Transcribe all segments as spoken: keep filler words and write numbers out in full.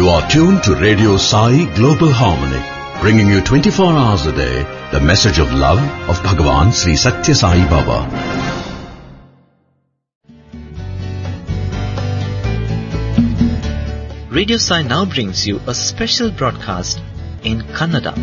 You are tuned to Radio Sai Global Harmony, bringing you twenty-four hours a day the message of love of Bhagavan Sri Satya Sai Baba. Radio Sai now brings you a special broadcast in Kannada.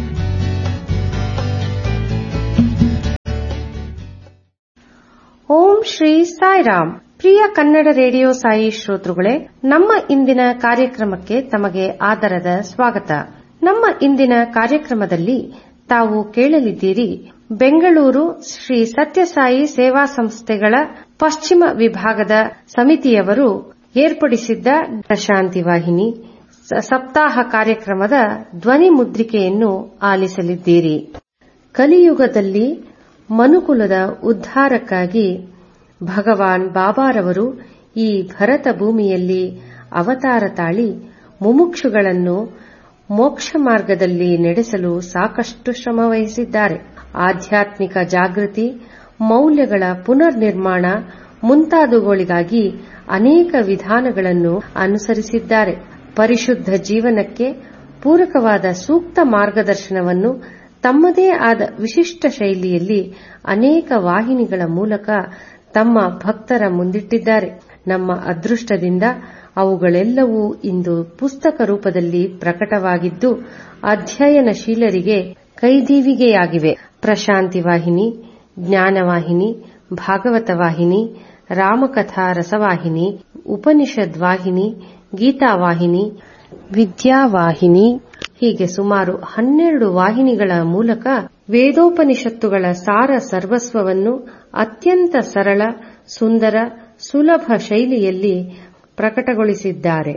Om Shri Sairam. Priya Kannada radio Sai ಶ್ರೋತೃಗಳೇ, ನಮ್ಮ ಇಂದಿನ ಕಾರ್ಯಕ್ರಮಕ್ಕೆ ತಮಗೆ ಆದರದ ಸ್ವಾಗತ. ನಮ್ಮ ಇಂದಿನ ಕಾರ್ಯಕ್ರಮದಲ್ಲಿ ತಾವು ಕೇಳಲಿದ್ದೀರಿ ಬೆಂಗಳೂರು ಶ್ರೀ ಸತ್ಯಸಾಯಿ ಸೇವಾ ಸಂಸ್ಥೆಗಳ ಪಶ್ಚಿಮ ವಿಭಾಗದ ಸಮಿತಿಯವರು ಏರ್ಪಡಿಸಿದ್ದ ಶಾಂತಿ ವಾಹಿನಿ ಸಪ್ತಾಹ ಕಾರ್ಯಕ್ರಮದ ಧ್ವನಿ ಮುದ್ರಿಕೆಯನ್ನು ಆಲಿಸಲಿದ್ದೀರಿ. ಕಲಿಯುಗದಲ್ಲಿ ಮನುಕುಲದ ಉದ್ಧಾರಕ್ಕಾಗಿ ಭಗವಾನ್ ಬಾಬಾರವರು ಈ ಭರತ ಭೂಮಿಯಲ್ಲಿ ಅವತಾರ ತಾಳಿ ಮುಮುಕ್ಷುಗಳನ್ನು ಮೋಕ್ಷ ಮಾರ್ಗದಲ್ಲಿ ನಡೆಸಲು ಸಾಕಷ್ಟು ಶ್ರಮವಹಿಸಿದ್ದಾರೆ. ಆಧ್ಯಾತ್ಮಿಕ ಜಾಗೃತಿ, ಮೌಲ್ಯಗಳ ಪುನರ್ ನಿರ್ಮಾಣ ಮುಂತಾದವುಗಳಿಗಾಗಿ ಅನೇಕ ವಿಧಾನಗಳನ್ನು ಅನುಸರಿಸಿದ್ದಾರೆ. ಪರಿಶುದ್ಧ ಜೀವನಕ್ಕೆ ಪೂರಕವಾದ ಸೂಕ್ತ ಮಾರ್ಗದರ್ಶನವನ್ನು ತಮ್ಮದೇ ಆದ ವಿಶಿಷ್ಟ ಶೈಲಿಯಲ್ಲಿ ಅನೇಕ ವಾಹಿನಿಗಳ ಮೂಲಕ ತಮ್ಮ ಭಕ್ತರ ಮುಂದಿಟ್ಟಿದ್ದಾರೆ. ನಮ್ಮ ಅದೃಷ್ಟದಿಂದ ಅವುಗಳೆಲ್ಲವೂ ಇಂದು ಪುಸ್ತಕ ರೂಪದಲ್ಲಿ ಪ್ರಕಟವಾಗಿದ್ದು ಅಧ್ಯಯನಶೀಲರಿಗೆ ಕೈದೀವಿಗೆಯಾಗಿವೆ. ಪ್ರಶಾಂತಿ ವಾಹಿನಿ, ಜ್ಞಾನವಾಹಿನಿ, ಭಾಗವತ ವಾಹಿನಿ, ರಾಮಕಥಾ ರಸವಾಹಿನಿ, ಉಪನಿಷದ್ ವಾಹಿನಿ, ಗೀತಾವಾಹಿನಿ, ವಿದ್ಯಾವಾಹಿನಿ ಹೀಗೆ ಸುಮಾರು ಹನ್ನೆರಡು ವಾಹಿನಿಗಳ ಮೂಲಕ ವೇದೋಪನಿಷತ್ತುಗಳ ಸಾರ ಸರ್ವಸ್ವವನ್ನು ಅತ್ಯಂತ ಸರಳ, ಸುಂದರ, ಸುಲಭ ಶೈಲಿಯಲ್ಲಿ ಪ್ರಕಟಗೊಳಿಸಿದ್ದಾರೆ.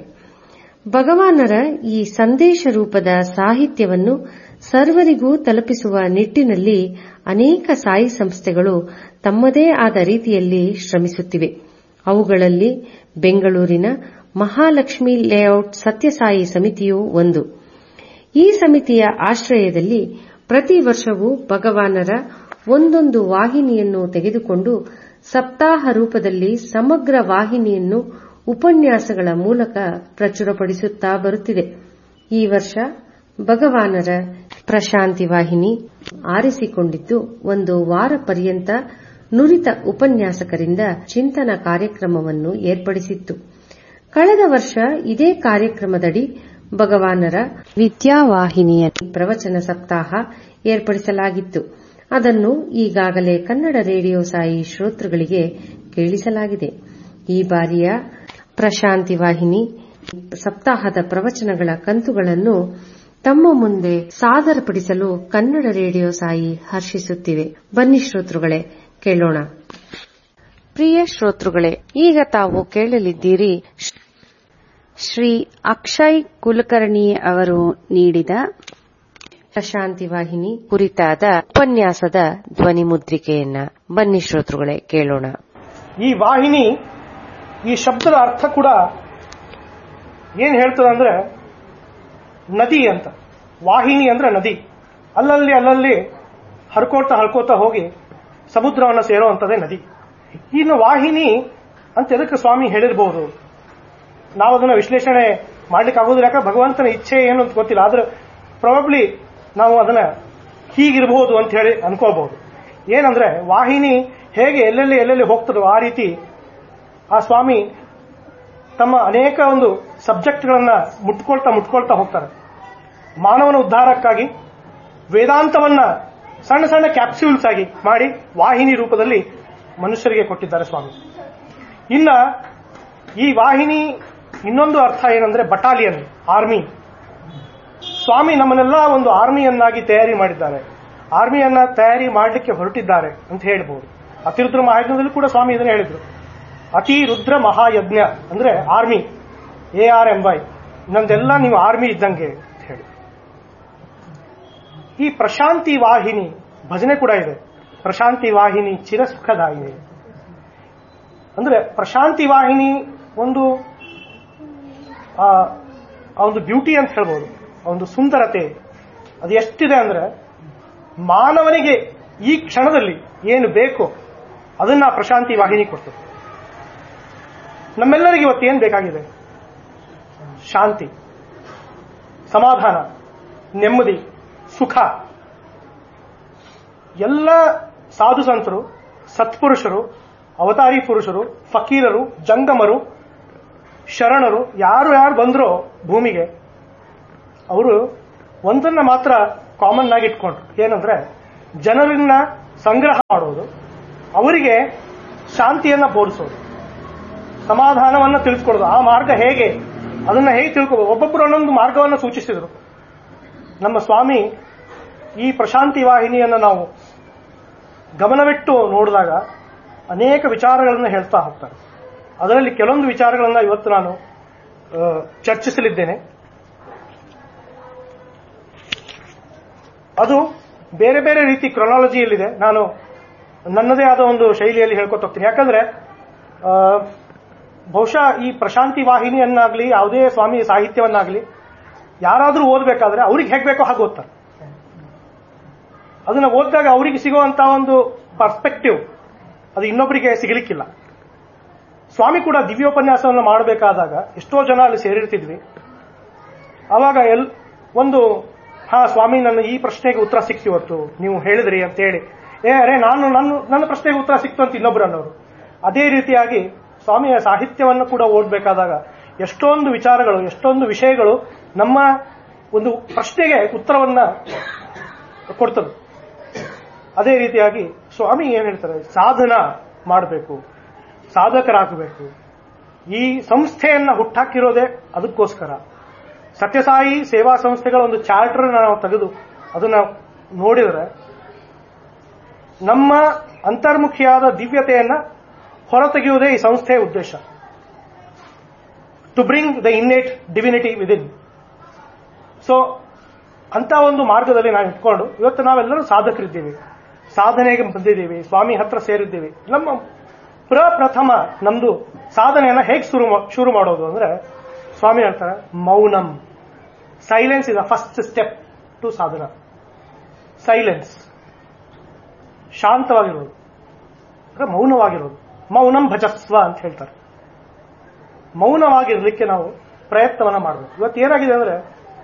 ಭಗವಾನರ ಈ ಸಂದೇಶ ರೂಪದ ಸಾಹಿತ್ಯವನ್ನು ಸರ್ವರಿಗೂ ತಲುಪಿಸುವ ನಿಟ್ಟಿನಲ್ಲಿ ಅನೇಕ ಸಾಯಿ ಸಂಸ್ಥೆಗಳು ತಮ್ಮದೇ ಆದ ರೀತಿಯಲ್ಲಿ ಶ್ರಮಿಸುತ್ತಿವೆ. ಅವುಗಳಲ್ಲಿ ಬೆಂಗಳೂರಿನ ಮಹಾಲಕ್ಷ್ಮಿ ಲೇಔಟ್ ಸತ್ಯಸಾಯಿ ಸಮಿತಿಯೂ ಒಂದು. ಈ ಸಮಿತಿಯ ಆಶ್ರಯದಲ್ಲಿ ಪ್ರತಿ ವರ್ಷವೂ ಭಗವಾನರ ಒಂದೊಂದು ವಾಹಿನಿಯನ್ನು ತೆಗೆದುಕೊಂಡು ಸಪ್ತಾಹ ರೂಪದಲ್ಲಿ ಸಮಗ್ರ ವಾಹಿನಿಯನ್ನು ಉಪನ್ಯಾಸಗಳ ಮೂಲಕ ಪ್ರಚುರಪಡಿಸುತ್ತಾ ಬರುತ್ತಿದೆ. ಈ ವರ್ಷ ಭಗವಾನರ ಪ್ರಶಾಂತಿ ವಾಹಿನಿ ಆರಿಸಿಕೊಂಡಿದ್ದು ಒಂದು ವಾರ ಪರ್ಯಂತ ನುರಿತ ಉಪನ್ಯಾಸಕರಿಂದ ಚಿಂತನ ಕಾರ್ಯಕ್ರಮವನ್ನು ಏರ್ಪಡಿಸಿತ್ತು. ಕಳೆದ ವರ್ಷ ಇದೇ ಕಾರ್ಯಕ್ರಮದಡಿ ಭಗವಾನರ ವಿದ್ಯಾವಾಹಿನಿಯ ಪ್ರವಚನ ಸಪ್ತಾಹ ಏರ್ಪಡಿಸಲಾಗಿತ್ತು. ಅದನ್ನು ಈಗಾಗಲೇ ಕನ್ನಡ ರೇಡಿಯೋ ಸಾಯಿ ಶ್ರೋತೃಗಳಿಗೆ ಕೇಳಿಸಲಾಗಿದೆ. ಈ ಬಾರಿಯ ಪ್ರಶಾಂತಿ ವಾಹಿನಿ ಸಪ್ತಾಹದ ಪ್ರವಚನಗಳ ಕಂತುಗಳನ್ನು ತಮ್ಮ ಮುಂದೆ ಸಾದರಪಡಿಸಲು ಕನ್ನಡ ರೇಡಿಯೋ ಸಾಯಿ ಹರ್ಷಿಸುತ್ತಿವೆ. ಬನ್ನಿ ಶ್ರೋತೃಗಳೇ, ಕೇಳೋಣ. ಪ್ರಿಯ ಶ್ರೋತೃಗಳೇ, ಈಗ ತಾವು ಕೇಳಲಿದ್ದೀರಿ ಶ್ರೀ ಅಕ್ಷಯ್ ಕುಲಕರ್ಣಿ ಅವರು ನೀಡಿದ ಪ್ರಶಾಂತಿ ವಾಹಿನಿ ಕುರಿತಾದ ಉಪನ್ಯಾಸದ ಧ್ವನಿ ಮುದ್ರಿಕೆಯನ್ನ. ಬನ್ನಿ ಶ್ರೋತೃಗಳೇ, ಕೇಳೋಣ. ಈ ವಾಹಿನಿ, ಈ ಶಬ್ದದ ಅರ್ಥ ಕೂಡ ಏನ್ ಹೇಳ್ತದೆ ಅಂದ್ರೆ ನದಿ ಅಂತ. ವಾಹಿನಿ ಅಂದ್ರೆ ನದಿ, ಅಲ್ಲಲ್ಲಿ ಅಲ್ಲಲ್ಲಿ ಹರ್ಕೋತಾ ಹರ್ಕೋತಾ ಹೋಗಿ ಸಮುದ್ರವನ್ನು ಸೇರುವಂತದೇ ನದಿ. ಇನ್ನು ವಾಹಿನಿ ಅಂತ ಎದಕ್ಕೆ ಸ್ವಾಮಿ ಹೇಳಿರ್ಬಹುದು, ನಾವು ಅದನ್ನ ವಿಶ್ಲೇಷಣೆ ಮಾಡ್ಲಿಕ್ಕೆ ಆಗೋದಿಲ್ಲ. ಯಾಕೆ ಭಗವಂತನ ಇಚ್ಛೆ ಏನು ಅಂತ ಗೊತ್ತಿಲ್ಲ. ಆದ್ರೆ ಪ್ರಾಬಬ್ಲಿ ನಾವು ಅದನ್ನ ಹೀಗಿರಬಹುದು ಅಂತ ಹೇಳಿ ಅನ್ಕೋಬಹುದು. ಏನಂದ್ರೆ ವಾಹಿನಿ ಹೇಗೆ ಎಲ್ಲೆಲ್ಲಿ ಎಲ್ಲೆಲ್ಲಿ ಹೋಗ್ತದೋ ಆ ರೀತಿ ಆ ಸ್ವಾಮಿ ತಮ್ಮ ಅನೇಕ ಒಂದು ಸಬ್ಜೆಕ್ಟ್ಗಳನ್ನ ಮುಟ್ಕೊಳ್ತಾ ಮುಟ್ಕೊಳ್ತಾ ಹೋಗ್ತಾರೆ. ಮಾನವನ ಉದ್ಧಾರಕ್ಕಾಗಿ ವೇದಾಂತವನ್ನ ಸಣ್ಣ ಸಣ್ಣ ಕ್ಯಾಪ್ಸ್ಯೂಲ್ಸ್ ಆಗಿ ಮಾಡಿ ವಾಹಿನಿ ರೂಪದಲ್ಲಿ ಮನುಷ್ಯರಿಗೆ ಕೊಟ್ಟಿದ್ದಾರೆ ಸ್ವಾಮಿ. ಇನ್ನ ಈ ವಾಹಿನಿ ಇನ್ನೊಂದು ಅರ್ಥ ಏನಂದ್ರೆ ಬಟಾಲಿಯನ್, ಆರ್ಮಿ. ಸ್ವಾಮಿ ನಮ್ಮನ್ನೆಲ್ಲ ಒಂದು ಆರ್ಮಿಯನ್ನಾಗಿ ತಯಾರಿ ಮಾಡಿದ್ದಾರೆ, ಆರ್ಮಿಯನ್ನ ತಯಾರಿ ಮಾಡಲಿಕ್ಕೆ ಹೊರಟಿದ್ದಾರೆ ಅಂತ ಹೇಳ್ಬಹುದು. ಅತಿರುದ್ರ ಮಹಾಯಜ್ಞದಲ್ಲಿ ಕೂಡ ಸ್ವಾಮಿ ಇದನ್ನ ಹೇಳಿದ್ರು. ಅತಿ ರುದ್ರ ಮಹಾಯಜ್ಞ ಅಂದ್ರೆ army, A R M Y, ನಮ್ದೆಲ್ಲ ನೀವು ಆರ್ಮಿ ಇದ್ದಂಗೆ ಅಂತ ಹೇಳಿ. ಈ ಪ್ರಶಾಂತಿ ವಾಹಿನಿ ಭಜನೆ ಕೂಡ ಇದೆ. ಪ್ರಶಾಂತಿ ವಾಹಿನಿ ಚಿರಸುಖದಾಯಿನಿ ಅಂದ್ರೆ ಪ್ರಶಾಂತಿ ವಾಹಿನಿ ಒಂದು ಆ ಒಂದು ಬ್ಯೂಟಿ ಅಂತ ಹೇಳ್ಬೋದು, ಒಂದು ಸುಂದರತೆ. ಅದು ಎಷ್ಟಿದೆ ಅಂದ್ರೆ ಮಾನವನಿಗೆ ಈ ಕ್ಷಣದಲ್ಲಿ ಏನು ಬೇಕೋ ಅದನ್ನ ಪ್ರಶಾಂತಿ ವಾಹಿನಿ ಕೊಡ್ತದೆ. ನಮ್ಮೆಲ್ಲರಿಗೆ ಇವತ್ತು ಏನ್ ಬೇಕಾಗಿದೆ? ಶಾಂತಿ. ಸಮಾಧಾನ, ನೆಮ್ಮದಿ, ಸುಖ. ಎಲ್ಲ ಸಾಧು ಸಂತರು, ಸತ್ಪುರುಷರು, ಅವತಾರಿ ಪುರುಷರು, ಫಕೀರರು, ಜಂಗಮರು, ಶರಣರು ಯಾರು ಯಾರು ಬಂದ್ರೋ ಭೂಮಿಗೆ, ಅವರು ಒಂದನ್ನ ಮಾತ್ರ ಕಾಮನ್ ಆಗಿ ಇಟ್ಕೊಂಡ್ರು. ಏನಂದ್ರೆ ಜನರನ್ನ ಸಂಗ್ರಹ ಮಾಡೋದು, ಅವರಿಗೆ ಶಾಂತಿಯನ್ನ ಬೋಧಿಸೋದು, ಸಮಾಧಾನವನ್ನ ತಿಳಿಸ್ಕೊಡೋದು. ಆ ಮಾರ್ಗ ಹೇಗೆ, ಅದನ್ನ ಹೇಗೆ ತಿಳ್ಕೋಬಹುದು, ಒಬ್ಬೊಬ್ಬರು ಒಂದೊಂದು ಮಾರ್ಗವನ್ನು ಸೂಚಿಸಿದರು. ನಮ್ಮ ಸ್ವಾಮಿ ಈ ಪ್ರಶಾಂತಿ ವಾಹಿನಿಯನ್ನು ನಾವು ಗಮನವಿಟ್ಟು ನೋಡಿದಾಗ ಅನೇಕ ವಿಚಾರಗಳನ್ನು ಹೇಳ್ತಾ ಹೋಗ್ತಾರೆ. ಅದರಲ್ಲಿ ಕೆಲವೊಂದು ವಿಚಾರಗಳನ್ನು ಇವತ್ತು ನಾನು ಚರ್ಚಿಸಲಿದ್ದೇನೆ. ಅದು ಬೇರೆ ಬೇರೆ ರೀತಿ ಕ್ರೊನಾಲಜಿಯಲ್ಲಿದೆ. ನಾನು ನನ್ನದೇ ಆದ ಒಂದು ಶೈಲಿಯಲ್ಲಿ ಹೇಳ್ಕೊತ ಹೋಗ್ತೀನಿ. ಯಾಕಂದ್ರೆ ಬಹುಶಃ ಈ ಪ್ರಶಾಂತಿ ವಾಹಿನಿಯನ್ನಾಗ್ಲಿ ಯಾವುದೇ ಸ್ವಾಮಿ ಸಾಹಿತ್ಯವನ್ನಾಗ್ಲಿ ಯಾರಾದ್ರೂ ಓದಬೇಕಾದ್ರೆ ಅವ್ರಿಗೆ ಹೇಗೆ ಬೇಕೋ ಹಾಗೆ ಓದ್ತಾರೆ. ಅದನ್ನ ಓದಿದಾಗ ಅವರಿಗೆ ಸಿಗುವಂತಹ ಒಂದು ಪರ್ಸ್ಪೆಕ್ಟಿವ್ ಅದು ಇನ್ನೊಬ್ಬರಿಗೆ ಸಿಗಲಿಕ್ಕಿಲ್ಲ. ಸ್ವಾಮಿ ಕೂಡ ದಿವ್ಯೋಪನ್ಯಾಸವನ್ನು ಮಾಡಬೇಕಾದಾಗ ಎಷ್ಟೋ ಜನ ಅಲ್ಲಿ ಸೇರಿರ್ತಿದ್ವಿ. ಆವಾಗ ಎಲ್ ಒಂದು ಹಾ ಸ್ವಾಮಿ ನನ್ನ ಈ ಪ್ರಶ್ನೆಗೆ ಉತ್ತರ ಸಿಕ್ತು ಇವತ್ತು ನೀವು ಹೇಳಿದ್ರಿ ಅಂತ ಹೇಳಿ, ಏ ಅರೆ ನಾನು ನನ್ನ ನನ್ನ ಪ್ರಶ್ನೆಗೆ ಉತ್ತರ ಸಿಕ್ತು ಅಂತ ಇನ್ನೊಬ್ರು ಅನ್ನೋರು. ಅದೇ ರೀತಿಯಾಗಿ ಸ್ವಾಮಿಯ ಸಾಹಿತ್ಯವನ್ನು ಕೂಡ ಓದಬೇಕಾದಾಗ ಎಷ್ಟೊಂದು ವಿಚಾರಗಳು, ಎಷ್ಟೊಂದು ವಿಷಯಗಳು ನಮ್ಮ ಒಂದು ಪ್ರಶ್ನೆಗೆ ಉತ್ತರವನ್ನ ಕೊಡ್ತದೆ. ಅದೇ ರೀತಿಯಾಗಿ ಸ್ವಾಮಿ ಏನ್ ಹೇಳ್ತಾರೆ, ಸಾಧನ ಮಾಡಬೇಕು, ಸಾಧಕರಾಗಬೇಕು. ಈ ಸಂಸ್ಥೆಯನ್ನ ಹುಟ್ಟಾಕಿರೋದೇ ಅದಕ್ಕೋಸ್ಕರ. ಸತ್ಯಸಾಯಿ ಸೇವಾ ಸಂಸ್ಥೆಗಳ ಒಂದು ಚಾರ್ಟರ್ ನಾವು ತೆಗೆದು ಅದನ್ನ ನೋಡಿದರೆ ನಮ್ಮ ಅಂತರ್ಮುಖಿಯಾದ ದಿವ್ಯತೆಯನ್ನ ಹೊರತೆಗೆಯುವುದೇ ಈ ಸಂಸ್ಥೆಯ ಉದ್ದೇಶ. To bring the innate divinity within. So ಅಂತ ಒಂದು ಮಾರ್ಗದಲ್ಲಿ ನಾವು ಇಟ್ಕೊಂಡು ಇವತ್ತು ನಾವೆಲ್ಲರೂ ಸಾಧಕರಿದ್ದೀವಿ, ಸಾಧನೆಗೆ ಬಂದಿದ್ದೀವಿ, ಸ್ವಾಮಿ ಹತ್ರ ಸೇರಿದ್ದೀವಿ. ನಮ್ಮ ಪ್ರಪ್ರಥಮ ನಮ್ದು ಸಾಧನೆಯನ್ನ ಹೇಗೆ ಶುರು ಶುರು ಮಾಡೋದು ಅಂದ್ರೆ ಸ್ವಾಮಿ ಹೇಳ್ತಾರೆ ಮೌನಂ. Silence is a first step to ಸಾಧನ. ಸೈಲೆನ್ಸ್, ಶಾಂತವಾಗಿರೋದು, ಮೌನವಾಗಿರೋದು. ಮೌನಂ ಭಜಸ್ವ ಅಂತ ಹೇಳ್ತಾರೆ. ಮೌನವಾಗಿರ್ಲಿಕ್ಕೆ ನಾವು ಪ್ರಯತ್ನವನ್ನ ಮಾಡಬೇಕು. ಇವತ್ತು ಏನಾಗಿದೆ ಅಂದ್ರೆ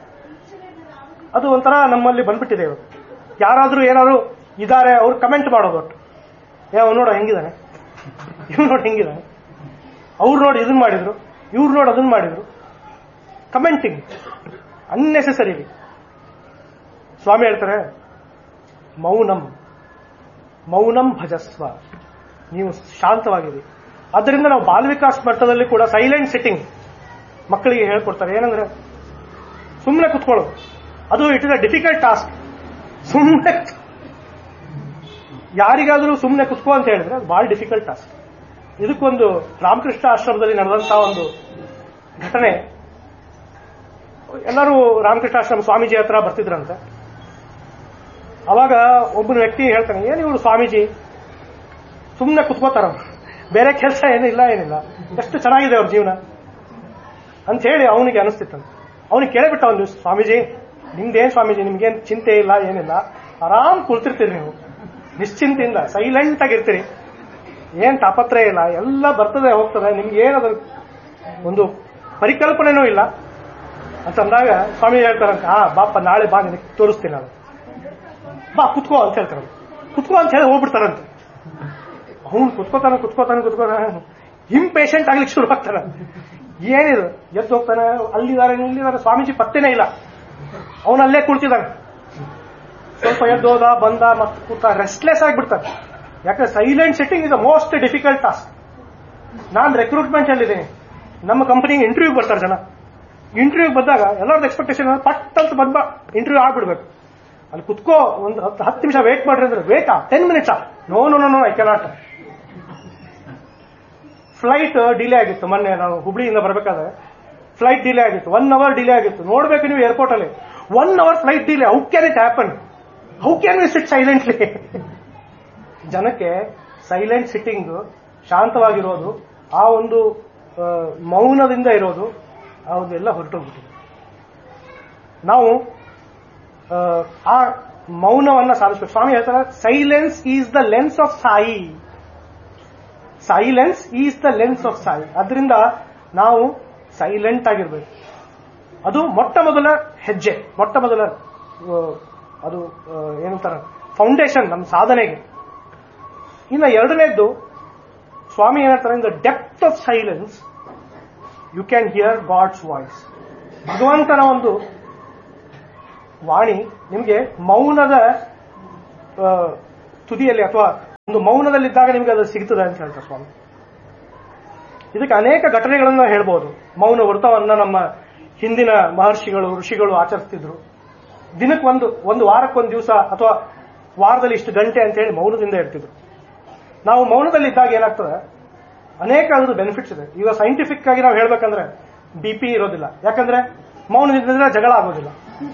ಅದು ಒಂಥರ ನಮ್ಮಲ್ಲಿ ಬಂದ್ಬಿಟ್ಟಿದೆ. ಇವತ್ತು ಯಾರಾದ್ರೂ ಏನಾದ್ರು ಇದಾರೆ ಅವ್ರು ಕಮೆಂಟ್ ಮಾಡೋದು ಒಟ್ಟು, ಏ ಅವ್ರು ನೋಡ ಹೆಂಗಿದಾನೆ, ಇವ್ರು ನೋಡಿ ಹೆಂಗಿದಾನೆ, ಅವ್ರು ನೋಡಿ ಇದನ್ನ ಮಾಡಿದ್ರು, ಇವ್ರು ನೋಡಿ ಅದನ್ನ ಮಾಡಿದ್ರು. Commenting unnecessary. ಸ್ವಾಮಿ ಹೇಳ್ತಾರೆ ಮೌನಂ ಮೌನಂ ಭಜಸ್ವ, ನೀವು ಶಾಂತವಾಗಿರಿ. ಆದ್ದರಿಂದ ನಾವು ಬಾಲ್ವಿಕಾಸ್ ಮಟ್ಟದಲ್ಲಿ ಕೂಡ ಸೈಲೆಂಟ್ ಸಿಟ್ಟಿಂಗ್ ಮಕ್ಕಳಿಗೆ ಹೇಳ್ಕೊಡ್ತಾರೆ. ಏನಂದ್ರೆ ಸುಮ್ಮನೆ ಕುತ್ಕೊಳ್ಳೋದು. ಅದು it is a difficult task. ಸುಮ್ಮನೆ ಯಾರಿಗಾದ್ರೂ ಸುಮ್ಮನೆ ಕುತ್ಕೋ ಅಂತ ಹೇಳಿದ್ರೆ ಅದು ಬಹಳ ಡಿಫಿಕಲ್ಟ್ ಟಾಸ್ಕ್. ಇದಕ್ಕೊಂದು ರಾಮಕೃಷ್ಣ ಆಶ್ರಮದಲ್ಲಿ ನಡೆದಂತಹ ಒಂದು ಘಟನೆ. ಎಲ್ಲರೂ ರಾಮಕೃಷ್ಣ ಆಶ್ರಮ ಸ್ವಾಮೀಜಿ ಹತ್ರ ಬರ್ತಿದ್ರಂತೆ. ಅವಾಗ ಒಬ್ಬನ ವ್ಯಕ್ತಿ ಹೇಳ್ತಾನೆ, ಏನು ಇವರು ಸ್ವಾಮೀಜಿ ಸುಮ್ಮನೆ ಕುತ್ಕೋತಾರ, ಬೇರೆ ಕೆಲಸ ಏನಿಲ್ಲ ಏನಿಲ್ಲ, ಎಷ್ಟು ಚೆನ್ನಾಗಿದೆ ಅವ್ರ ಜೀವನ ಅಂತ ಹೇಳಿ ಅವನಿಗೆ ಅನಿಸ್ತಿತ್ತಂತೆ. ಅವನಿಗೆ ಕೇಳಿಬಿಟ್ಟ ಒಂದು ದಿವಸ, ಸ್ವಾಮೀಜಿ ನಿಮ್ದೇನ್ ಸ್ವಾಮೀಜಿ, ನಿಮ್ಗೇನ್ ಚಿಂತೆ ಇಲ್ಲ ಏನಿಲ್ಲ, ಆರಾಮ್ ಕುಳಿತಿರ್ತೀರಿ ನೀವು, ನಿಶ್ಚಿಂತೆಯಿಂದ ಸೈಲೆಂಟ್ ಆಗಿರ್ತೀರಿ, ಏನ್ ತಾಪತ್ರಯ ಇಲ್ಲ, ಎಲ್ಲ ಬರ್ತದೆ ಹೋಗ್ತದೆ, ನಿಮ್ಗೆ ಏನದ ಒಂದು ಪರಿಕಲ್ಪನೆನೂ ಇಲ್ಲ ಅಂತಂದಾಗ ಸ್ವಾಮಿ ಹೇಳ್ತಾರಂತ, ಹಾ ಬಾಪ ನಾಳೆ ಬಾ ನಿನಗೆ ತೋರಿಸ್ತೀನಿ ನಾನು, ಬಾ ಕುತ್ಕೋ ಅಂತ ಹೇಳ್ತಾರ. ಕುತ್ಕೋ ಅಂತ ಹೇಳಿ ಹೋಗ್ಬಿಡ್ತಾರಂತೆ. ಅವ್ನು ಕುತ್ಕೋತಾನೆ ಕುತ್ಕೋತಾನೆ ಕುತ್ಕೋತಾನೆ ಇಂಪೇಷಂಟ್ ಆಗ್ಲಿಕ್ಕೆ ಶುರು ಆಗ್ತಾನೆ. ಏನಿದು ಎದ್ದು ಹೋಗ್ತಾನೆ, ಅಲ್ಲಿದ್ದಾರೆ ಇಲ್ಲಿದ್ದಾರೆ, ಸ್ವಾಮೀಜಿ ಪತ್ತೇನೇ ಇಲ್ಲ. ಅವನಲ್ಲೇ ಕುಳಿತಿದ್ದಾನೆ. ಸ್ವಲ್ಪ ಎದ್ದೋದ ಬಂದ ಮತ್ತೆ ಕೂತ ರೆಸ್ಟ್ಲೆಸ್ ಆಗಿಬಿಡ್ತಾನೆ. ಯಾಕಂದ್ರೆ silent sitting is the most difficult task. Non recruitment ಅಲ್ಲಿದ್ದೀನಿ, ನಮ್ಮ ಕಂಪನಿಗೆ ಇಂಟರ್ವ್ಯೂ ಬರ್ತಾರೆ ಜನ. ಇಂಟರ್ವ್ಯೂ ಬಂದಾಗ ಎಲ್ಲರದ್ದು ಎಕ್ಸ್ಪೆಕ್ಟೇಷನ್ ಪಟ್ ಅಂತ ಬಂದ ಇಂಟರ್ವ್ಯೂ ಆಗ್ಬಿಡ್ಬೇಕು. ಅಲ್ಲಿ ಕುತ್ಕೋ ಒಂದು ಹತ್ತು ಹತ್ತು ನಿಮಿಷ ವೇಟ್ ಮಾಡ್ರಿ ಅಂದ್ರೆ ವೇಟಾ ten ಮಿನಿಟ್ಸಾ, no no no no I cannot. Flight delay ಆಗಿತ್ತು ಮೊನ್ನೆ, ನಾವು ಹುಬ್ಳಿಯಿಂದ ಬರಬೇಕಾದ್ರೆ ಫ್ಲೈಟ್ ಡಿಲೇ ಆಗಿತ್ತು, ಒನ್ ಅವರ್ ಡಿಲೇ ಆಗಿತ್ತು. ನೋಡ್ಬೇಕು ನೀವು ಏರ್ಪೋರ್ಟ್ ಅಲ್ಲಿ one hour flight delay. How can it happen? How can we sit silently? ಜನಕ್ಕೆ ಸೈಲೆಂಟ್ ಸಿಟ್ಟಿಂಗ್, ಶಾಂತವಾಗಿರೋದು, ಆ ಒಂದು ಮೌನದಿಂದ ಇರೋದು, ಅದೆಲ್ಲ ಹೊರಟೋಗ್ಬಿಟ್ಟಿದೆ. ನಾವು ಆ ಮೌನವನ್ನ ಸಾಧಿಸಬೇಕು. ಸ್ವಾಮಿ ಹೇಳ್ತಾರೆ silence is the lens of Sai. Silence is the lens of Sai. ಅದರಿಂದ ನಾವು ಸೈಲೆಂಟ್ ಆಗಿರ್ಬೇಕು. ಅದು ಮೊಟ್ಟ ಮೊದಲ ಹೆಜ್ಜೆ, ಮೊಟ್ಟ ಮೊದಲ ಅದು ಏನಂತಾರೆ ಫೌಂಡೇಶನ್ ನಮ್ಮ ಸಾಧನೆಗೆ. ಇನ್ನು ಎರಡನೇದ್ದು ಸ್ವಾಮಿ ಏನಂತಾರೆ, in the depth of silence you can hear God's voice. ಭಗವಂತನ ಒಂದು ವಾಣಿ ನಿಮಗೆ ಮೌನದ ತುದಿಯಲ್ಲಿ ಅಥವಾ ಒಂದು ಮೌನದಲ್ಲಿದ್ದಾಗ ನಿಮಗೆ ಅದು ಸಿಗ್ತದೆ ಅಂತ ಹೇಳ್ತಾರೆ ಸ್ವಾಮಿ. ಇದಕ್ಕೆ ಅನೇಕ ಘಟನೆಗಳನ್ನು ಹೇಳ್ಬೋದು. ಮೌನ ವ್ರತವನ್ನ ನಮ್ಮ ಹಿಂದಿನ ಮಹರ್ಷಿಗಳು ಋಷಿಗಳು ಆಚರಿಸ್ತಿದ್ರು. ದಿನಕ್ಕೆ ಒಂದು ಒಂದು ವಾರಕ್ಕೊಂದು ದಿವಸ ಅಥವಾ ವಾರದಲ್ಲಿ ಇಷ್ಟು ಗಂಟೆ ಅಂತ ಹೇಳಿ ಮೌನದಿಂದ ಇರ್ತಿದ್ರು. ನಾವು ಮೌನದಲ್ಲಿದ್ದಾಗ ಏನಾಗ್ತದೆ, ಅನೇಕ ಅದ್ರ ಬೆನಿಫಿಟ್ಸ್ ಇದೆ. ಈಗ ಸೈಂಟಿಫಿಕ್ ಆಗಿ ನಾವು ಹೇಳ್ಬೇಕಂದ್ರೆ ಬಿ ಪಿ ಇರೋದಿಲ್ಲ. ಯಾಕಂದ್ರೆ ಮೌನದಿಂದ ಜಗಳ ಆಗೋದಿಲ್ಲ,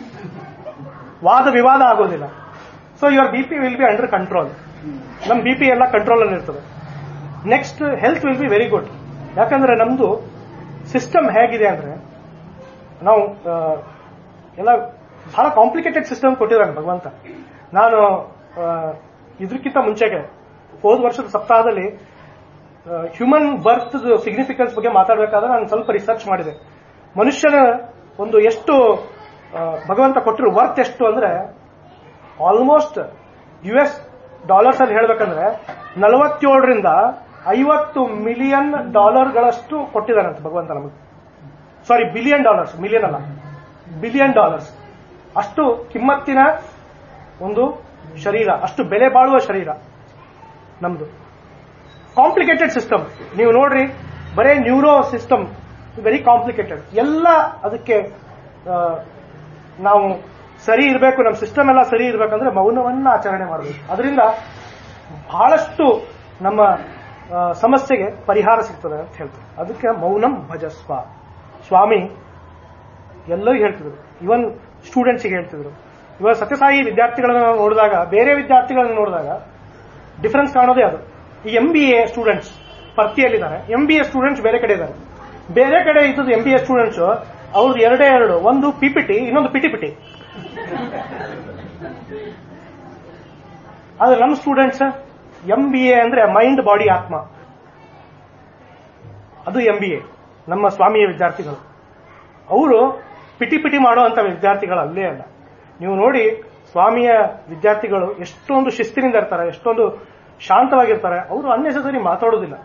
ವಾದ ವಿವಾದ ಆಗೋದಿಲ್ಲ. So your B P will be under control. ನಮ್ ಬಿ ಪಿ ಎಲ್ಲ ಕಂಟ್ರೋಲ್ ಅಲ್ಲಿ ಇರ್ತದೆ. Next health will be very good. ಯಾಕಂದ್ರೆ ನಮ್ದು ಸಿಸ್ಟಮ್ ಹೇಗಿದೆ ಅಂದ್ರೆ ನಾವು ಎಲ್ಲ ಬಹಳ ಕಾಂಪ್ಲಿಕೇಟೆಡ್ ಸಿಸ್ಟಮ್ ಕೊಟ್ಟಿದ್ದಾನೆ ಭಗವಂತ. ನಾನು ಇದಕ್ಕಿಂತ ಮುಂಚೆಗೆ ಹೋದ ವರ್ಷದ ಸಪ್ತಾಹದಲ್ಲಿ ಹ್ಯೂಮನ್ ಬರ್ತ್ ಸಿಗ್ನಿಫಿಕೆನ್ಸ್ ಬಗ್ಗೆ ಮಾತಾಡಬೇಕಾದ್ರೆ ನಾನು ಸ್ವಲ್ಪ ರಿಸರ್ಚ್ ಮಾಡಿದೆ. ಮನುಷ್ಯನ ಒಂದು ಎಷ್ಟು ಭಗವಂತ ಕೊಟ್ಟಿರೋ ವರ್ತ್ ಎಷ್ಟು ಅಂದ್ರೆ ಆಲ್ಮೋಸ್ಟ್ ಯು ಎಸ್ ಡಾಲರ್ಸ್ ಅಲ್ಲಿ ಹೇಳ್ಬೇಕಂದ್ರೆ ನಲವತ್ತೇಳರಿಂದ ಐವತ್ತು ಮಿಲಿಯನ್ ಡಾಲರ್ಗಳಷ್ಟು ಕೊಟ್ಟಿದ್ದಾರಂತೆ ಭಗವಂತ ನಮಗೆ. ಸಾರಿ, ಬಿಲಿಯನ್ ಡಾಲರ್ಸ್, ಮಿಲಿಯನ್ ಅಲ್ಲ, ಬಿಲಿಯನ್ ಡಾಲರ್ಸ್. ಅಷ್ಟು ಕಿಮ್ಮತ್ತಿನ ಒಂದು ಶರೀರ, ಅಷ್ಟು ಬೆಲೆ ಬಾಳುವ ಶರೀರ ನಮ್ದು. ಕಾಂಪ್ಲಿಕೇಟೆಡ್ ಸಿಸ್ಟಮ್ ನೀವು ನೋಡ್ರಿ, ಬರೇ ನ್ಯೂರೋ ಸಿಸ್ಟಮ್ ವೆರಿ ಕಾಂಪ್ಲಿಕೇಟೆಡ್. ಎಲ್ಲ ಅದಕ್ಕೆ ನಾವು ಸರಿ ಇರಬೇಕು, ನಮ್ಮ ಸಿಸ್ಟಮ್ ಎಲ್ಲ ಸರಿ ಇರಬೇಕಂದ್ರೆ ಮೌನವನ್ನ ಆಚರಣೆ ಮಾಡಬೇಕು. ಅದರಿಂದ ಬಹಳಷ್ಟು ನಮ್ಮ ಸಮಸ್ಯೆಗೆ ಪರಿಹಾರ ಸಿಗ್ತದೆ ಅಂತ ಹೇಳ್ತಾರೆ. ಅದಕ್ಕೆ ಮೌನಂ ಭಜಸ್ವ. ಸ್ವಾಮಿ ಎಲ್ಲರಿಗೂ ಹೇಳ್ತಿದ್ರು, ಇವನ್ ಸ್ಟೂಡೆಂಟ್ಸ್ಗೆ ಹೇಳ್ತಿದ್ರು. ಇವಾಗ ಸತ್ಯಸಾಯಿ ವಿದ್ಯಾರ್ಥಿಗಳನ್ನ ನೋಡಿದಾಗ, ಬೇರೆ ವಿದ್ಯಾರ್ಥಿಗಳನ್ನ ನೋಡಿದಾಗ ಡಿಫರೆನ್ಸ್ ಕಾಣೋದೇ ಅದು. ಈ M B A students ಪರ್ತಿಯಲ್ಲಿದ್ದಾರೆ, M B A students ಬೇರೆ ಕಡೆ ಇದ್ದಾರೆ. ಬೇರೆ ಕಡೆ ಇದ್ದದ್ದು ಎಂ ಬಿ ಎ ಸ್ಟೂಡೆಂಟ್ಸ್ ಅವ್ರದ್ದು ಎರಡೇ ಎರಡು, ಒಂದು ಪಿಪಿಟಿ, ಇನ್ನೊಂದು ಪಿಟಿ ಪಿಟಿ. ಆದ್ರೆ ನಮ್ಮ ಸ್ಟೂಡೆಂಟ್ಸ್ ಎಂ ಬಿ ಎ ಅಂದ್ರೆ ಮೈಂಡ್ ಬಾಡಿ ಆತ್ಮ, ಅದು ಎಂ ಬಿ ಎ. ನಮ್ಮ ಸ್ವಾಮಿಯ ವಿದ್ಯಾರ್ಥಿಗಳು ಅವರು ಪಿಟಿ ಪಿಟಿ ಮಾಡುವಂತ ವಿದ್ಯಾರ್ಥಿಗಳು ಅಲ್ಲೇ ಅಲ್ಲ. ನೀವು ನೋಡಿ ಸ್ವಾಮಿಯ ವಿದ್ಯಾರ್ಥಿಗಳು ಎಷ್ಟೊಂದು ಶಿಸ್ತಿನಿಂದ ಇರ್ತಾರೆ, ಎಷ್ಟೊಂದು ಶಾಂತವಾಗಿರ್ತಾರೆ. ಅವರು ಅನ್ನೆಸರಿ ಮಾತಾಡೋದಿಲ್ಲ.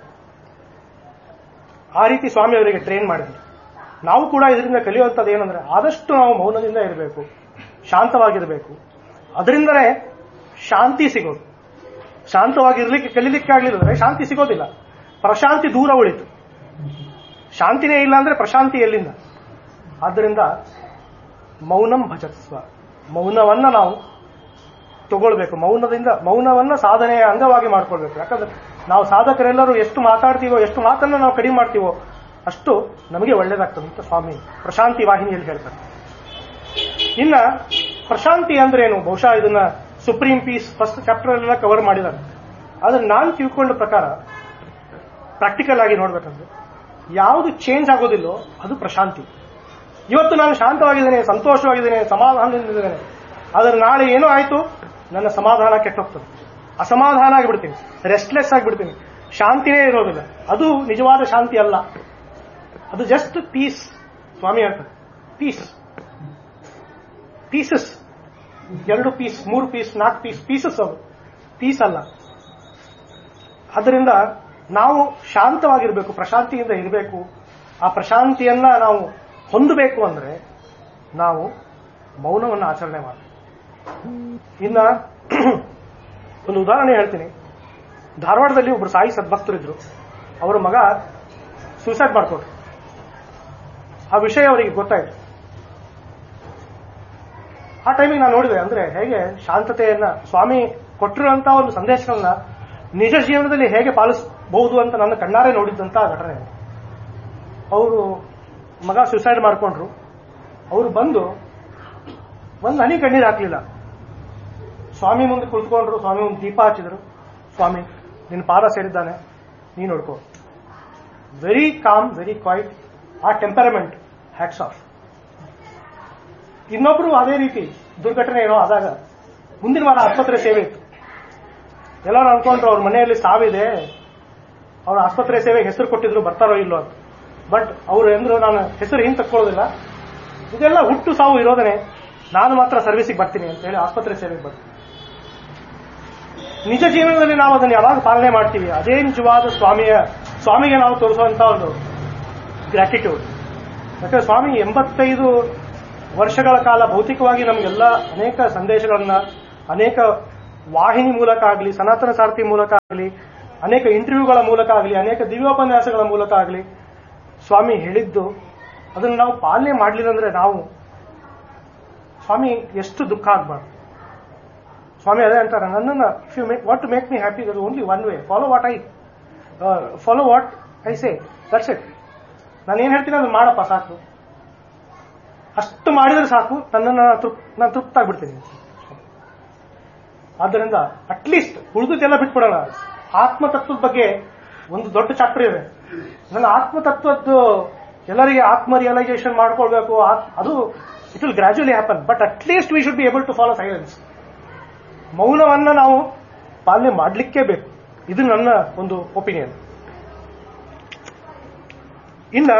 ಆ ರೀತಿ ಸ್ವಾಮಿ ಅವರಿಗೆ ಟ್ರೈನ್ ಮಾಡಿದ್ರು. ನಾವು ಕೂಡ ಇದರಿಂದ ಕಲಿಯುವಂಥದ್ದು ಏನಂದ್ರೆ ಆದಷ್ಟು ನಾವು ಮೌನದಿಂದ ಇರಬೇಕು, ಶಾಂತವಾಗಿರಬೇಕು. ಅದರಿಂದಲೇ ಶಾಂತಿ ಸಿಗೋದು. ಶಾಂತವಾಗಿರ್ಲಿಕ್ಕೆ ಕಲಿಲಿಕ್ಕೆ ಆಗ್ಲಿಲ್ಲ ಶಾಂತಿ ಸಿಗೋದಿಲ್ಲ. ಪ್ರಶಾಂತಿ ದೂರ ಉಳಿತು. ಶಾಂತಿನೇ ಇಲ್ಲ ಅಂದ್ರೆ ಪ್ರಶಾಂತಿ ಎಲ್ಲಿಂದ? ಆದ್ದರಿಂದ ಮೌನಂ ಭಜಸ್ವ, ಮೌನವನ್ನ ನಾವು ತಗೊಳ್ಬೇಕು. ಮೌನದಿಂದ ಮೌನವನ್ನ ಸಾಧನೆಯ ಅಂಗವಾಗಿ ಮಾಡ್ಕೊಳ್ಬೇಕು. ಯಾಕಂದ್ರೆ ನಾವು ಸಾಧಕರೆಲ್ಲರೂ ಎಷ್ಟು ಮಾತಾಡ್ತೀವೋ, ಎಷ್ಟು ಮಾತನ್ನ ನಾವು ಕಡಿಮೆ ಮಾಡ್ತೀವೋ ಅಷ್ಟು ನಮಗೆ ಒಳ್ಳೇದಾಗ್ತದೆ ಅಂತ ಸ್ವಾಮಿ ಪ್ರಶಾಂತಿ ವಾಹಿನಿಯಲ್ಲಿ ಹೇಳ್ತಾರೆ. ಇನ್ನ ಪ್ರಶಾಂತಿ ಅಂದ್ರೆ ಏನು? ಬಹುಶಃ ಇದನ್ನ ಸುಪ್ರೀಂ ಪೀಸ್ ಫಸ್ಟ್ ಚಾಪ್ಟರ್ ಎಲ್ಲ ಕವರ್ ಮಾಡಿದ್ದಾರೆ. ಆದ್ರೆ ನಾನು ತಿಳ್ಕೊಂಡ ಪ್ರಕಾರ ಪ್ರಾಕ್ಟಿಕಲ್ ಆಗಿ ನೋಡ್ಬೇಕಂದ್ರೆ ಯಾವುದು ಚೇಂಜ್ ಆಗೋದಿಲ್ಲೋ ಅದು ಪ್ರಶಾಂತಿ. ಇವತ್ತು ನಾನು ಶಾಂತವಾಗಿದ್ದೇನೆ, ಸಂತೋಷವಾಗಿದ್ದೇನೆ, ಸಮಾಧಾನದಿಂದಿದ್ದೇನೆ. ಆದ್ರೆ ನಾಳೆ ಏನೋ ಆಯ್ತು, ನನ್ನ ಸಮಾಧಾನ ಕೆಟ್ಟೋಗ್ತದೆ, ಅಸಮಾಧಾನ ಆಗಿಬಿಡ್ತೀನಿ, ರೆಸ್ಟ್ಲೆಸ್ ಆಗಿಬಿಡ್ತೀನಿ, ಶಾಂತಿನೇ ಇರೋದಿಲ್ಲ. ಅದು ನಿಜವಾದ ಶಾಂತಿ ಅಲ್ಲ, ಅದು ಜಸ್ಟ್ ಪೀಸ್. ಸ್ವಾಮಿ ಹೇಳ್ತಾರೆ ಪೀಸ್, ಪೀಸಸ್, ಎರಡು ಪೀಸ್, ಮೂರು ಪೀಸ್, ನಾಲ್ಕು ಪೀಸ್, ಪೀಸಸ್ ಅದು ಪೀಸ್ ಅಲ್ಲ. ಅದರಿಂದ ನಾವು ಶಾಂತವಾಗಿರ್ಬೇಕು, ಪ್ರಶಾಂತಿಯಿಂದ ಇರಬೇಕು. ಆ ಪ್ರಶಾಂತಿಯನ್ನ ನಾವು ಹೊಂದಬೇಕು ಅಂದ್ರೆ ನಾವು ಮೌನವನ್ನು ಆಚರಣೆ ಮಾಡಬೇಕು. ಇನ್ನ ಒಂದು ಉದಾಹರಣೆ ಹೇಳ್ತೀನಿ. ಧಾರವಾಡದಲ್ಲಿ ಒಬ್ರು ಸಾಯಿ ಸದ್ಭಕ್ತರಿದ್ರು. ಅವರ ಮಗ ಸೂಸೈಡ್ ಮಾಡ್ಕೊಂಡ್ರು. ಆ ವಿಷಯ ಅವರಿಗೆ ಗೊತ್ತಾಯ್ತು. ಆ ಟೈಮಿಗೆ ನಾನು ನೋಡಿದೆ ಅಂದ್ರೆ ಹೇಗೆ ಶಾಂತತೆಯನ್ನ ಸ್ವಾಮಿ ಕೊಟ್ಟಿರುವಂತ ಒಂದು ಸಂದೇಶಗಳನ್ನ ನಿಜ ಜೀವನದಲ್ಲಿ ಹೇಗೆ ಪಾಲಿಸಬಹುದು ಅಂತ ನನ್ನ ಕಣ್ಣಾರೆ ನೋಡಿದ್ದಂತ ಘಟನೆ. ಅವರು ಮಗ ಸೂಸೈಡ್ ಮಾಡ್ಕೊಂಡ್ರು. ಅವರು ಬಂದು ಒಂದು ಹನಿ ಕಣ್ಣೀರು ಹಾಕ್ಲಿಲ್ಲ. ಸ್ವಾಮಿ ಮುಂದೆ ಕುಳಿತುಕೊಂಡ್ರು. ಸ್ವಾಮಿ ಮುಂದೆ ದೀಪ ಹಚ್ಚಿದ್ರು. ಸ್ವಾಮಿ ನಿನ್ನ ಪಾದ ಸೇರಿದ್ದಾನೆ, ನೀ ನೋಡ್ಕೋ. Very calm, very quite. ಆ ಟೆಂಪರಮೆಂಟ್ ಹ್ಯಾಟ್ಸ್ ಆಫ್. ಇನ್ನೊಬ್ರು ಅದೇ ರೀತಿ ದುರ್ಘಟನೆ ಏನೋ ಆದಾಗ ಮುಂದಿನ ವಾರ ಆಸ್ಪತ್ರೆ ಸೇವೆ ಇತ್ತು. ಎಲ್ಲರೂ ಅನ್ಕೊಂಡ್ರು ಅವ್ರ ಮನೆಯಲ್ಲಿ ಸಾವಿದೆ, ಅವ್ರ ಆಸ್ಪತ್ರೆ ಸೇವೆಗೆ ಹೆಸರು ಕೊಟ್ಟಿದ್ರು, ಬರ್ತಾರೋ ಇಲ್ಲೋ ಅಂತ. ಬಟ್ ಅವ್ರು ಎಂದ್ರು ನಾನು ಹೆಸರು ಹಿಂದೆ ತಕ್ಕೊಳ್ಳೋದಿಲ್ಲ, ಇದೆಲ್ಲ ಹುಟ್ಟು ಸಾವು ಇರೋದನೆ. ನಾನು ಮಾತ್ರ ಸರ್ವಿಸಿಗೆ ಬರ್ತೀನಿ ಅಂತ ಹೇಳಿ ಆಸ್ಪತ್ರೆ ಸೇವೆಗೆ ಬರ್ತೀನಿ. ನಿಜ ಜೀವನದಲ್ಲಿ ನಾವು ಅದನ್ನು ಯಾವಾಗ ಪಾಲನೆ ಮಾಡ್ತೀವಿ, ಅದೇ ನಿಜವಾದ ಸ್ವಾಮಿಯ ಸ್ವಾಮಿಗೆ ನಾವು ತೋರಿಸುವಂತ ಒಂದು ಗ್ರಾಟಿಟ್ಯೂಡ್. ಯಾಕಂದ್ರೆ ಸ್ವಾಮಿ ಎಂಬತ್ತೈದು ವರ್ಷಗಳ ಕಾಲ ಭೌತಿಕವಾಗಿ ನಮಗೆಲ್ಲ ಅನೇಕ ಸಂದೇಶಗಳನ್ನ ಅನೇಕ ವಾಹಿನಿ ಮೂಲಕ ಆಗಲಿ, ಸನಾತನ ಸಾರಥಿ ಮೂಲಕ ಆಗಲಿ, ಅನೇಕ ಇಂಟರ್ವ್ಯೂಗಳ ಮೂಲಕ ಆಗಲಿ, ಅನೇಕ ದಿವ್ಯೋಪನ್ಯಾಸಗಳ ಮೂಲಕ ಆಗಲಿ ಸ್ವಾಮಿ ಹೇಳಿದ್ದು ಅದನ್ನು ನಾವು ಪಾಲನೆ ಮಾಡಲಿಲ್ಲ ಅಂದ್ರೆ ನಾವು ಸ್ವಾಮಿ ಎಷ್ಟು ದುಃಖ ಆಗಬಾರ್ದು. ಸ್ವಾಮಿ ಅದೇ ಅಂತಾರೆ, ನನ್ನನ್ನು if you make what to make me happy there only one way, follow what I follow what I say, that's it. ನಾನು ಏನ್ ಹೇಳ್ತೀನಿ ಅದನ್ನು ಮಾಡಪ್ಪ ಸಾಕು, ಅಷ್ಟು ಮಾಡಿದ್ರೆ ಸಾಕು, ನನ್ನನ್ನು ನಾನು ತೃಪ್ತಾಗ್ಬಿಡ್ತೀನಿ. ಆದ್ದರಿಂದ ಅಟ್ಲೀಸ್ಟ್ ಉಳಿದೆಲ್ಲ ಬಿಟ್ಬಿಡೋಣ. ಆತ್ಮತತ್ವದ ಬಗ್ಗೆ ಒಂದು ದೊಡ್ಡ ಚಾಪ್ಟರ್ ಇದೆ. ನನ್ನ ಆತ್ಮತತ್ವದ್ದು ಎಲ್ಲರಿಗೆ ಆತ್ಮ ರಿಯಲೈಸೇಷನ್ ಮಾಡ್ಕೊಳ್ಬೇಕು, ಅದು it will ಗ್ರಾಜುಯಲಿ happen. But at least we should be able to follow silence. ಮೌನವನ್ನ ನಾವು ಪಾಲನೆ ಮಾಡಲಿಕ್ಕೇ ಬೇಕು. ಇದು ನನ್ನ ಒಂದು ಒಪಿನಿಯನ್. ಇನ್ನ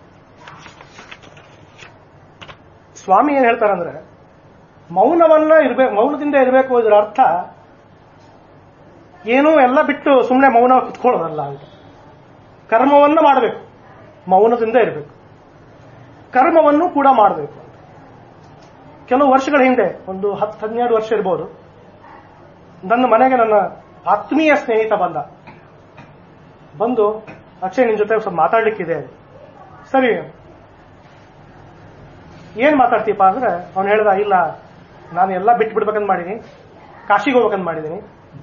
ಸ್ವಾಮಿ ಏನ್ ಹೇಳ್ತಾರಂದ್ರೆ, ಮೌನವನ್ನ ಇರ್ಬೇಕು, ಮೌನದಿಂದ ಇರಬೇಕು. ಇದರ ಅರ್ಥ ಏನೂ ಎಲ್ಲ ಬಿಟ್ಟು ಸುಮ್ಮನೆ ಮೌನ ಕುತ್ಕೊಳ್ಳೋದಲ್ಲ ಅಂತ. ಕರ್ಮವನ್ನ ಮಾಡಬೇಕು, ಮೌನದಿಂದ ಇರಬೇಕು. ಕರ್ಮವನ್ನು ಕೂಡ ಮಾಡಬೇಕು. ಕೆಲವು ವರ್ಷಗಳ ಹಿಂದೆ, ಒಂದು ಹತ್ತು ಹನ್ನೆರಡು ವರ್ಷ ಇರ್ಬೋದು, ನನ್ನ ಮನೆಗೆ ನನ್ನ ಆತ್ಮೀಯ ಸ್ನೇಹಿತ ಬಂದ. ಬಂದು, ಅಕ್ಷಯ್ ನಿನ್ ಜೊತೆ ಸ್ವಲ್ಪ ಮಾತಾಡ್ಲಿಕ್ಕಿದೆ. ಸರಿ, ಏನ್ ಮಾತಾಡ್ತೀಪ ಅಂದ್ರೆ ಅವ್ನು ಹೇಳ್ದ, ಇಲ್ಲ ನಾನು ಎಲ್ಲ ಬಿಟ್ಟು ಬಿಡ್ಬೇಕಂತ ಮಾಡೀನಿ, ಕಾಶಿಗೆ ಹೋಗ್ಬೇಕಂತ ಮಾಡಿದ್ದೀನಿ,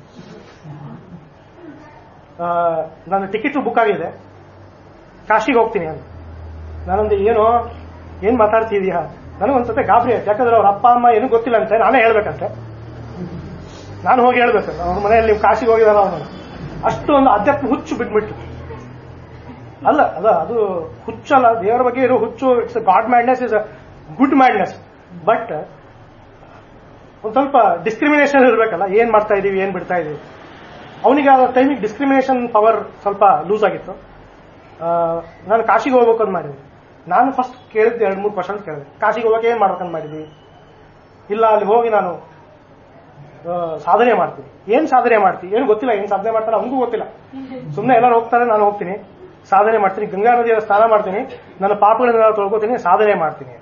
ನನ್ನ ಟಿಕೆಟ್ ಬುಕ್ ಆಗಿದೆ, ಕಾಶಿಗೆ ಹೋಗ್ತೀನಿ ಅಂತ. ನಾನೊಂದು ಏನೋ ಏನ್ ಮಾತಾಡ್ತಿದೀಯ, ನನಗೊಂದ್ಸತೆ ಗಾಬರಿ ಆಯ್ತು. ಯಾಕಂದ್ರೆ ಅವ್ರ ಅಪ್ಪ ಅಮ್ಮ ಏನೂ ಗೊತ್ತಿಲ್ಲ ಅಂತೆ, ನಾನೇ ಹೇಳ್ಬೇಕಂತೆ. ನಾನು ಹೋಗಿ ಹೇಳ್ಬೇಕಂತ ಅವ್ರ ಮನೆಯಲ್ಲಿ ಕಾಶಿಗೆ ಹೋಗಿದಾರ ಅವನು. ಅಷ್ಟು ಒಂದು ಅಧ್ಯಾತ್ಮ ಹುಚ್ಚು ಬಿಟ್ಬಿಟ್ಟು. ಅಲ್ಲ ಅದ ಅದು ಹುಚ್ಚಲ್ಲ, ದೇವರ ಬಗ್ಗೆ ಇರೋ ಹುಚ್ಚು. It's god madness, is a good madness. But ಒಂದ್ ಸ್ವಲ್ಪ ಡಿಸ್ಕ್ರಿಮಿನೇಷನ್ ಇರಬೇಕಲ್ಲ, ಏನ್ ಮಾಡ್ತಾ ಇದೀವಿ, ಏನ್ ಬಿಡ್ತಾ ಇದೀವಿ. ಅವನಿಗೆ ಆ ಟೈಮಿಗೆ ಡಿಸ್ಕ್ರಿಮಿನೇಷನ್ ಪವರ್ ಸ್ವಲ್ಪ ಲೂಸ್ ಆಗಿತ್ತು. ನಾನು ಕಾಶಿಗೆ ಹೋಗ್ಬೇಕು ಅಂತ ಮಾಡಿದ್ವಿ. ನಾನು ಫಸ್ಟ್ ಕೇಳಿದ್ದೆ ಎರಡು ಮೂರು ಕ್ವಶನ್ ಕೇಳಿದೆ. ಕಾಶಿಗೆ ಹೋಗಕ್ಕೆ ಏನ್ ಮಾಡ್ಬೇಕಂತ ಮಾಡಿದ್ವಿ. ಇಲ್ಲ, ಅಲ್ಲಿ ಹೋಗಿ ನಾನು ಸಾಧನೆ ಮಾಡ್ತೀನಿ. ಏನ್ ಸಾಧನೆ ಮಾಡ್ತೀನಿ ಏನು ಗೊತ್ತಿಲ್ಲ, ಏನ್ ಸಾಧನೆ ಮಾಡ್ತಾನೆ ಅವನಿಗೂ ಗೊತ್ತಿಲ್ಲ. ಸುಮ್ಮನೆ ಎಲ್ಲರೂ ಹೋಗ್ತಾರೆ, ನಾನು ಹೋಗ್ತೀನಿ, ಸಾಧನೆ ಮಾಡ್ತೀನಿ, ಗಂಗಾ ನದಿಯಲ್ಲಿ ಸ್ನಾನ ಮಾಡ್ತೀನಿ, ನನ್ನ ಪಾಪಗಳನ್ನ ತೊಳ್ಕೊತೀನಿ, ಸಾಧನೆ ಮಾಡ್ತೀನಿ.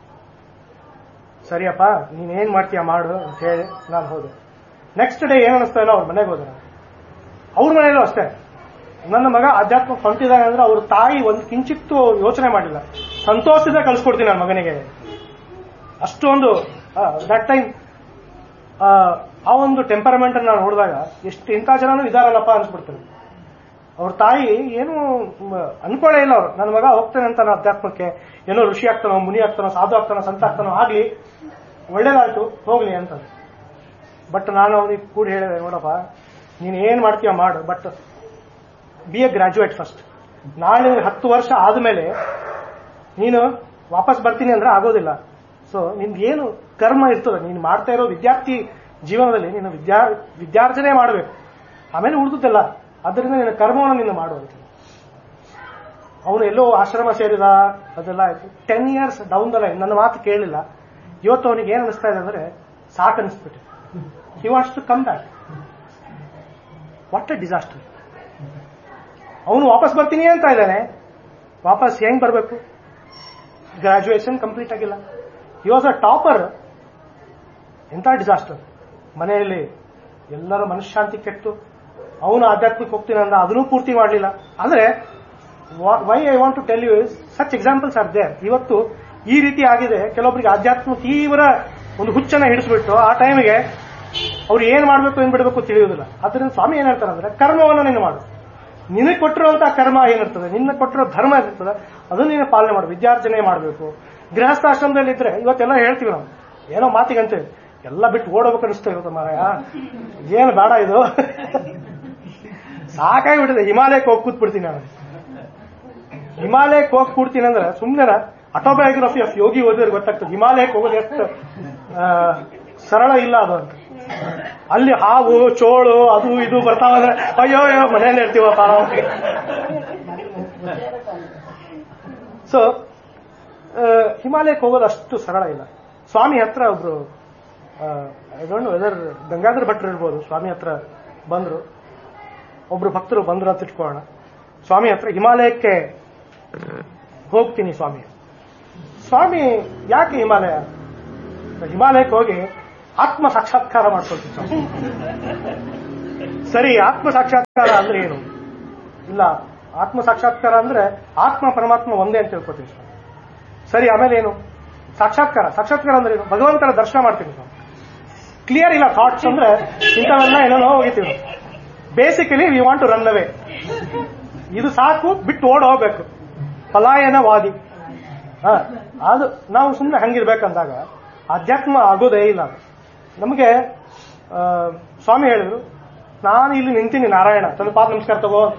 ಸರಿಯಪ್ಪ, ನೀನ್ ಏನ್ ಮಾಡ್ತೀಯ ಮಾಡು ಅಂತ ಹೇಳಿ ನಾನು ಹೋದೆ. ನೆಕ್ಸ್ಟ್ ಡೇ ಏನ್ ಅನಿಸ್ತಾ ಇಲ್ಲ, ಅವ್ರ ಮನೆಗೆ ಹೋದೆ. ಅವ್ರ ಮನೆಯಲ್ಲೂ ಅಷ್ಟೇ, ನನ್ನ ಮಗ ಆಧ್ಯಾತ್ಮ ಹೊಂಟಿದ್ದಾನೆ ಅಂದ್ರೆ ಅವ್ರ ತಾಯಿ ಒಂದು ಕಿಂಚಿತ್ತು ಯೋಚನೆ ಮಾಡಿಲ್ಲ, ಸಂತೋಷದಿಂದ ಕಳಿಸ್ಕೊಡ್ತೀನಿ ನನ್ನ ಮಗನಿಗೆ. ಅಷ್ಟೊಂದು ದಟ್ ಟೈಮ್ ಆ ಒಂದು ಟೆಂಪರಮೆಂಟ್ ನಾನು ನೋಡಿದಾಗ ಎಷ್ಟು ಇಂಥ ಜನನೂ ಇದಾರಲ್ಲಪ್ಪ ಅನ್ಸ್ಬಿಡ್ತಾರೆ. ಅವ್ರ ತಾಯಿ ಏನು ಅನ್ಕೊಳ್ಳೇ ಇಲ್ಲ ಅವ್ರು, ನನ್ನ ಮಗ ಹೋಗ್ತಾನೆ ಅಂತ ಅಧ್ಯಾತ್ಮಕ್ಕೆ, ಏನೋ ಋಷಿ ಆಗ್ತಾನೋ, ಮುನಿ ಆಗ್ತಾನೋ, ಸಾಧು ಆಗ್ತಾನೋ, ಸಂತ ಆಗ್ತಾನೋ, ಆಗ್ಲಿ, ಒಳ್ಳೇದಾಯ್ತು, ಹೋಗ್ಲಿ ಅಂತ. ಬಟ್ ನಾನು ಅವನಿಗೆ ಕೂಡ ಹೇಳಿದೆ, ನೋಡಪ್ಪ ನೀನ್ ಏನ್ ಮಾಡ್ತೀಯ ಮಾಡು, but B A graduate first. ನಾಳೆ ಹತ್ತು ವರ್ಷ ಆದ್ಮೇಲೆ ನೀನು ವಾಪಸ್ ಬರ್ತೀನಿ ಅಂದ್ರೆ ಆಗೋದಿಲ್ಲ. ಸೊ ನಿಮ್ಗೆ ಏನು ಕರ್ಮ ಇರ್ತದೆ, ನೀನು ಮಾಡ್ತಾ ಇರೋ ವಿದ್ಯಾರ್ಥಿ ಜೀವನದಲ್ಲಿ ನೀನು ವಿದ್ಯಾ ವಿದ್ಯಾರ್ಜನೆ ಮಾಡಬೇಕು, ಆಮೇಲೆ ಉಳಿದುದಲ್ಲ. ಅದರಿಂದ ನಿನ್ನ ಕರ್ಮವನ್ನು ನೀನು ಮಾಡುವಂತ. ಅವನು ಎಲ್ಲೋ ಆಶ್ರಮ ಸೇರಿದ, ಅದೆಲ್ಲ ಆಯ್ತು. Ten years down the line ನನ್ನ ಮಾತು ಕೇಳಲಿಲ್ಲ. ಇವತ್ತು ಅವನಿಗೆ ಏನ್ ಅನಿಸ್ತಾ ಇದೆ ಅಂದ್ರೆ ಸಾಕು ಅನಿಸ್ಬಿಟ್ಟು, he wants to come back. What a disaster. ಅವನು ವಾಪಸ್ ಬರ್ತೀನಿ ಅಂತ ಇದ್ದಾನೆ, ವಾಪಸ್ ಹೆಂಗ್ ಬರಬೇಕು? ಗ್ರಾಜುಯೇಷನ್ ಕಂಪ್ಲೀಟ್ ಆಗಿಲ್ಲ, ಹಿ ವಾಸ್ ಅ ಟಾಪರ್. ಎಂತ ಡಿಸಾಸ್ಟರ್. ಮನೆಯಲ್ಲಿ ಎಲ್ಲರ ಮನಃಶಾಂತಿ ಕೆಟ್ಟು ಅವನು ಆಧ್ಯಾತ್ಮಿಕ ಹೋಗ್ತೀನಿ ಅಂದ, ಅದನ್ನೂ ಪೂರ್ತಿ ಮಾಡಲಿಲ್ಲ. ಅಂದ್ರೆ why I want to tell you is such examples are there. ಇವತ್ತು ಈ ರೀತಿ ಆಗಿದೆ. ಕೆಲವೊಬ್ಬರಿಗೆ ಆಧ್ಯಾತ್ಮ ತೀವ್ರ ಒಂದು ಹುಚ್ಚನ್ನ ಹಿಡಿಸ್ಬಿಟ್ಟು ಆ ಟೈಮಿಗೆ ಅವ್ರು ಏನ್ ಮಾಡ್ಬೇಕು ಏನ್ ಬಿಡಬೇಕು ತಿಳಿಯುವುದಿಲ್ಲ. ಅದರಿಂದ ಸ್ವಾಮಿ ಏನ್ ಹೇಳ್ತಾರೆ ಅಂದ್ರೆ, ಕರ್ಮವನ್ನು ನೀನು ಮಾಡು. ನಿನಗೆ ಕೊಟ್ಟಿರುವಂತಹ ಕರ್ಮ ಏನಿರ್ತದೆ, ನಿನ್ನ ಕೊಟ್ಟಿರೋ ಧರ್ಮ ಏನಿರ್ತದೆ, ಅದನ್ನು ನೀನು ಪಾಲನೆ ಮಾಡು, ವಿದ್ಯಾರ್ಜನೆ ಮಾಡಬೇಕು. ಗೃಹಸ್ಥಾಶ್ರಮದಲ್ಲಿ ಇದ್ರೆ ಇವತ್ತೆಲ್ಲ ಹೇಳ್ತೀವಿ ನಾವು, ಏನೋ ಮಾತಿಗಂತೆ ಎಲ್ಲ ಬಿಟ್ಟು ಓಡೋಬೇಕು ಅನಿಸ್ತಾ ಇವತ್ತು ಮಾರಾಯ, ಏನು ಬೇಡ ಇದು, ಸಾಕಾಗಿ ಬಿಟ್ಟಿದೆ, ಹಿಮಾಲಯಕ್ಕೆ ಹೋಗಿ ಕೂತ್ಬಿಡ್ತೀನಿ ನಾನು. ಹಿಮಾಲಯಕ್ಕೆ ಹೋಗಿ ಕೂಡ್ತೀನಿ ಅಂದ್ರೆ ಸುಮ್ಮನೆ ಆಟೋಬಯೋಗ್ರಫಿ ಆಫ್ ಯೋಗಿ ಓದಿದ್ರೆ ಗೊತ್ತಾಗ್ತದೆ ಹಿಮಾಲಯಕ್ಕೆ ಹೋಗೋದು ಎಷ್ಟು ಸರಳ ಇಲ್ಲ ಅದು ಅಂತ. ಅಲ್ಲಿ ಹಾವು ಚೋಳು ಅದು ಇದು ಬರ್ತಾವಂದ್ರೆ ಅಯ್ಯೋ ಅಯ್ಯೋ ಮನೆಯಲ್ಲಿ ಇರ್ತೀವಪ್ಪ. ಸೊ ಹಿಮಾಲಯಕ್ಕೆ ಹೋಗೋದು ಅಷ್ಟು ಸರಳ ಇಲ್ಲ. ಸ್ವಾಮಿ ಹತ್ರ ಒಬ್ರು ಡೋಂಟ್ ವೆದರ್ ಗಂಗಾಧರ ಭಟ್ರು ಇರ್ಬೋದು, ಸ್ವಾಮಿ ಹತ್ರ ಬಂದ್ರು, ಒಬ್ರು ಭಕ್ತರು ಬಂದ್ರು ಅಂತ ಇಟ್ಕೊಳ್ಳೋಣ. ಸ್ವಾಮಿ ಹತ್ರ ಹಿಮಾಲಯಕ್ಕೆ ಹೋಗ್ತೀನಿ ಸ್ವಾಮಿ. ಸ್ವಾಮಿ ಯಾಕೆ ಹಿಮಾಲಯ? ಹಿಮಾಲಯಕ್ಕೆ ಹೋಗಿ ಆತ್ಮ ಸಾಕ್ಷಾತ್ಕಾರ ಮಾಡ್ಕೊಳ್ತೀನಿ ಸ್ವಾಮಿ. ಸರಿ, ಆತ್ಮ ಸಾಕ್ಷಾತ್ಕಾರ ಅಂದ್ರೆ ಏನು? ಇಲ್ಲ, ಆತ್ಮ ಸಾಕ್ಷಾತ್ಕಾರ ಅಂದ್ರೆ ಆತ್ಮ ಪರಮಾತ್ಮ ಒಂದೇ ಅಂತ ತಿಳ್ಕೊತೀವಿ ಸ್ವಾಮಿ. ಸರಿ, ಆಮೇಲೆ ಏನು? ಸಾಕ್ಷಾತ್ಕಾರ. ಸಾಕ್ಷಾತ್ಕಾರ ಅಂದ್ರೆ ಏನು? ಭಗವಂತನ ದರ್ಶನ ಮಾಡ್ತೀನಿ ಸ್ವಾಮಿ. ಕ್ಲಿಯರ್ ಇಲ್ಲ ಥಾಟ್ಸ್ ಅಂದ್ರೆ ಇಂಥವೆಲ್ಲ ಏನೇನೋ ಹೋಗಿತೀವಿ. Basically we want to run away. ಇದು ಸಾಕು, ಬಿಟ್ಟು ಓಡ್ ಹೋಗ್ಬೇಕು, ಪಲಾಯನವಾದಿ. ಹ ಅದು ನಾವು ಸುಮ್ಮನೆ ಹಂಗಿರ್ಬೇಕಂದಾಗ ಅಧ್ಯಾತ್ಮ ಆಗೋದೇ ಇಲ್ಲ. ನಮಗೆ ಸ್ವಾಮಿ ಹೇಳಿದ್ರು, ನಾನು ಇಲ್ಲಿ ನಿಂತೀನಿ ನಾರಾಯಣ, ತನ್ನ ಪಾದ ನಮಸ್ಕಾರ ತಗೋ ಅಂತ.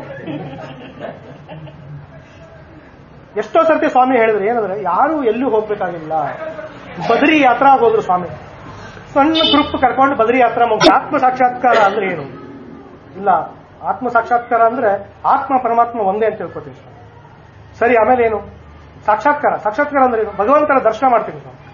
ಎಷ್ಟೋ ಸರ್ತಿ ಸ್ವಾಮಿ ಹೇಳಿದ್ರು ಏನಂದ್ರೆ, ಯಾರು ಎಲ್ಲೂ ಹೋಗ್ಬೇಕಾಗಿಲ್ಲ, ಬದರಿ ಯಾತ್ರಾ ಹೋದ್ರು ಸ್ವಾಮಿ. ಸಣ್ಣ ಗ್ರೂಪ್ ಕರ್ಕೊಂಡು ಬದರಿ ಯಾತ್ರಾ ಮುಗಿದ. ಆತ್ಮ ಸಾಕ್ಷಾತ್ಕಾರ ಅಂದ್ರೆ ಏನು? ಇಲ್ಲ, ಆತ್ಮ ಸಾಕ್ಷಾತ್ಕಾರ ಅಂದ್ರೆ ಆತ್ಮ ಪರಮಾತ್ಮ ಒಂದೇ ಅಂತ ತಿಳ್ಕೊತೀವಿ ಸ್ವಾಮಿ. ಸರಿ, ಆಮೇಲೆ ಏನು? ಸಾಕ್ಷಾತ್ಕಾರ. ಸಾಕ್ಷಾತ್ಕಾರ ಅಂದ್ರೆ ಏನು? ಭಗವಂತನ ದರ್ಶನ ಮಾಡ್ತೀನಿ ಸ್ವಾಮಿ.